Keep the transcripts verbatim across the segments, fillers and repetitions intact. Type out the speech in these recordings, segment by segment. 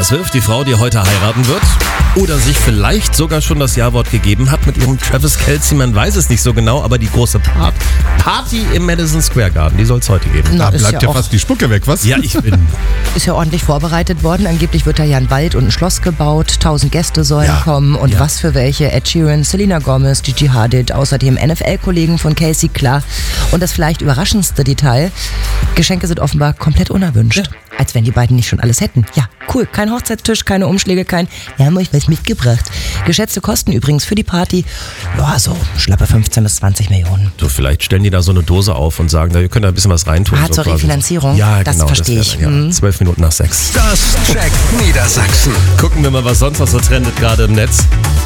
Taylor Swift, die Frau, die heute heiraten wird oder sich vielleicht sogar schon das Ja-Wort gegeben hat mit ihrem Travis Kelce, man weiß es nicht so genau, aber die große Part- Party im Madison Square Garden, die soll es heute geben. Na, Da bleibt ja, ja auch- fast die Spucke weg, was? Ja, ich bin... Ist ja ordentlich vorbereitet worden. Angeblich wird da ja ein Wald und ein Schloss gebaut. Tausend Gäste sollen Ja. kommen. Und Ja. was für welche? Ed Sheeran, Selena Gomez, Gigi Hadid, außerdem N F L-Kollegen von Casey, klar. Und das vielleicht überraschendste Detail: Geschenke sind offenbar komplett unerwünscht. Ja. Als wenn die beiden nicht schon alles hätten. Ja, cool. Kein Hochzeitstisch, keine Umschläge, kein... Wir haben euch was mitgebracht. Geschätzte Kosten übrigens für die Party, ja, so schlappe fünfzehn bis zwanzig Millionen. So, vielleicht stellen die da so eine Dose auf und sagen, na, ihr könnt da ein bisschen was reintun. Ah, so zur quasi. Refinanzierung? Ja, Das genau. verstehe wär ich. dann, ja, Mhm. Zwölf Minuten nach sechs. Das checkt Niedersachsen. Gucken wir mal, was sonst noch so trendet gerade im Netz.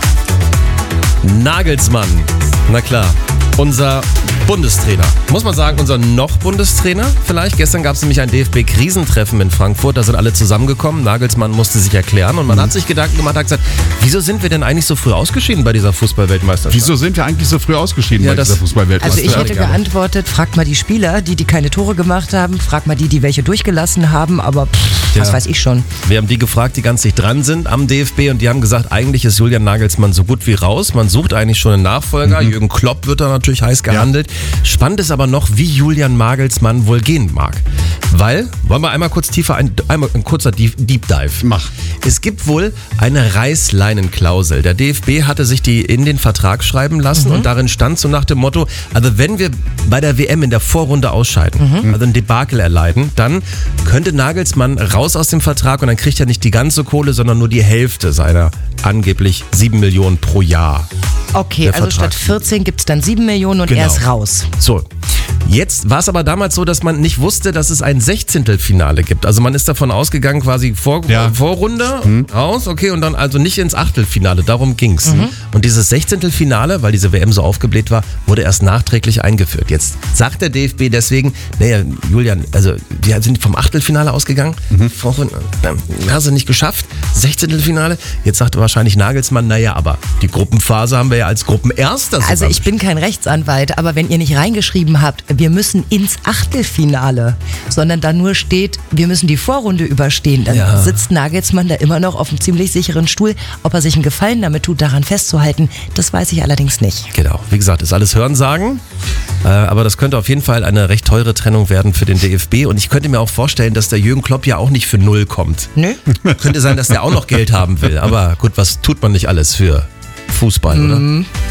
Nagelsmann, na klar, unser Bundestrainer. Muss man sagen, unser noch Bundestrainer vielleicht. Gestern gab es nämlich ein D F B-Krisentreffen in Frankfurt, da sind alle zusammengekommen. Nagelsmann musste sich erklären und man hat sich Gedanken gemacht, hat gesagt, wieso sind wir denn eigentlich so früh ausgeschieden bei dieser Fußball-Weltmeisterschaft? Wieso sind wir eigentlich so früh ausgeschieden Ja, bei das- dieser Fußball-Weltmeisterschaft? Also ich hätte gerne. geantwortet, fragt mal die Spieler, die die keine Tore gemacht haben, fragt mal die, die welche durchgelassen haben, aber pff, was Ja. weiß ich schon. Wir haben die gefragt, die ganz dicht dran sind am D F B und die haben gesagt, eigentlich ist Julian Nagelsmann so gut wie raus. Man sucht eigentlich schon einen Nachfolger. Jürgen Klopp wird da natürlich heiß gehandelt. Spannend ist aber noch, wie Julian Nagelsmann wohl gehen mag. Weil, wollen wir einmal kurz tiefer, ein, einmal ein kurzer Deep, Deep Dive. Mach. Es gibt wohl eine Reißleinenklausel. Der D F B hatte sich die in den Vertrag schreiben lassen und darin stand so nach dem Motto, also wenn wir bei der W M in der Vorrunde ausscheiden, also ein Debakel erleiden, dann könnte Nagelsmann raus aus dem Vertrag und dann kriegt er nicht die ganze Kohle, sondern nur die Hälfte seiner angeblich sieben Millionen pro Jahr. Okay, Der also Vertrag. statt vierzehn gibt es dann sieben Millionen und Genau. er ist raus. So, jetzt war es aber damals so, dass man nicht wusste, dass es ein Sechzehntelfinale gibt. Also man ist davon ausgegangen, quasi Vor Ja. Vorrunde raus, okay, und dann also nicht ins Achtelfinale, darum ging's. Und dieses Sechzehntelfinale, weil diese W M so aufgebläht war, wurde erst nachträglich eingeführt. Jetzt sagt der D F B deswegen, naja, Julian, also wir sind vom Achtelfinale ausgegangen, Vorrunde, äh, hast du nicht geschafft, Sechzehntelfinale. Jetzt sagt wahrscheinlich Nagelsmann, naja, aber die Gruppenphase haben wir ja als Gruppenerster Also sogar ich bin kein Rechtsanwalt, aber wenn ihr nicht reingeschrieben habt, wir müssen ins Achtelfinale, sondern da nur steht, wir müssen die Vorrunde überstehen, dann Ja. sitzt Nagelsmann da immer noch auf einem ziemlich sicheren Stuhl. Ob er sich einen Gefallen damit tut, daran festzuhalten, das weiß ich allerdings nicht. Genau, wie gesagt, ist alles Hörensagen, äh, aber das könnte auf jeden Fall eine recht teure Trennung werden für den D F B und ich könnte mir auch vorstellen, dass der Jürgen Klopp ja auch nicht für null kommt. Nö? Könnte sein, dass der auch noch Geld haben will, aber gut, was tut man nicht alles für Fußball, oder?